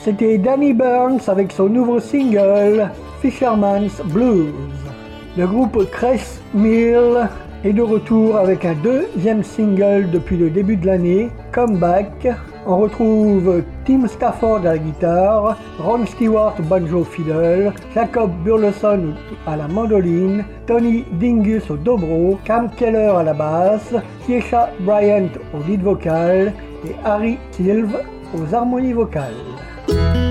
C'était Danny Burns avec son nouveau single Fisherman's Blues. Le groupe Cress Mill est de retour avec un deuxième single depuis le début de l'année, Comeback. On retrouve Tim Stafford à la guitare, Ron Stewart au banjo fiddle, Jacob Burleson à la mandoline, Tony Dingus au dobro, Cam Keller à la basse, Tiesha Bryant au lead vocal et Harry Silve aux harmonies vocales.